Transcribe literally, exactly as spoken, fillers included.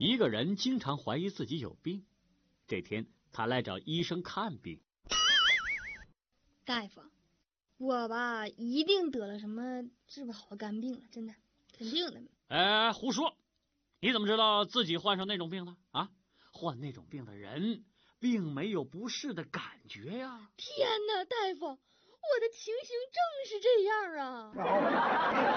一个人经常怀疑自己有病，这天他来找医生看病。 大夫，我吧一定得了什么治不好的肝病了，真的，肯定的。 哎，胡说！你怎么知道自己患上那种病了啊？患那种病的人并没有不适的感觉呀。 天哪，大夫，我的情形正是这样啊！